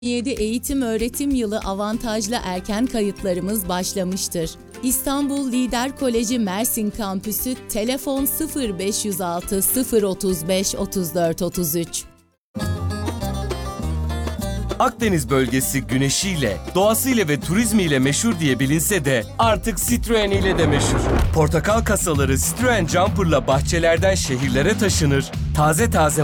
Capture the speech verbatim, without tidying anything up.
yedi eğitim öğretim yılı avantajlı erken kayıtlarımız başlamıştır. İstanbul Lider Koleji Mersin Kampüsü telefon sıfır beş yüz altı sıfır otuz beş otuz dört otuz üç. Akdeniz bölgesi güneşiyle, doğasıyla ve turizmiyle meşhur diye bilinse de artık Citroen ile de meşhur. Portakal kasaları Citroen Jumper'la bahçelerden şehirlere taşınır, taze taze